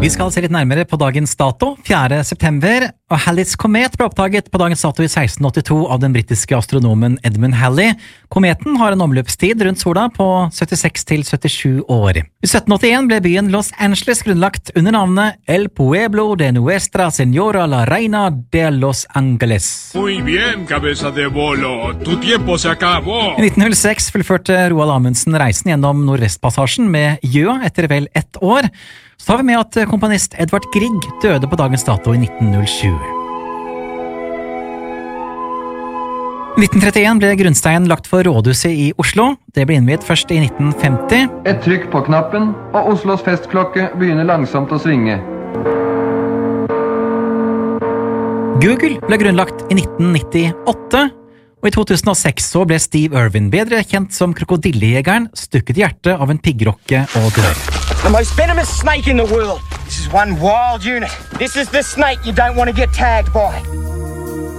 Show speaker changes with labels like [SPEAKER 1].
[SPEAKER 1] Vi skal se litt nærmere på dagens dato, 4. september, og Halleys komet ble oppdaget på dagens dato i 1682 av den britiske astronomen Edmund Halley. Kometen har en omløpstid rundt sola på 76 til 77 år. I 1781 ble byen Los Angeles grunnlagt under navnet El Pueblo de Nuestra Señora la Reina de Los Angeles.
[SPEAKER 2] Muy bien, cabeza de bolo. Tu tiempo se acabó.
[SPEAKER 1] I 1906 fullførte Roald Amundsen reisen gjennom Nordvestpassasjen med Gjøa etter vel 1 år. Så tar vi med at komponist Edvard Grieg døde på dagens dato i 1907. I 1931 ble grunnsteinen lagt for rådhuset i Oslo. Det ble innviet først i 1950.
[SPEAKER 3] Et trykk på knappen, og Oslos festklokke begynner langsomt å svinge.
[SPEAKER 1] Google ble grunnlagt i 1998, og i 2006 så ble Steve Irwin, bedre kjent som krokodillejegeren, stukket i hjertet av en piggrokke og dør.
[SPEAKER 4] The most venomous snake in the world. This is one wild unit. This is the snake you don't want to get tagged by.